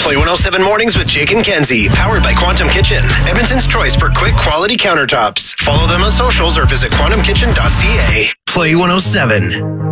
Play 107 Mornings with Jake and Kenzie, powered by Quantum Kitchen, Edmonton's choice for quick, quality countertops. Follow them on socials or visit quantumkitchen.ca. Play 107.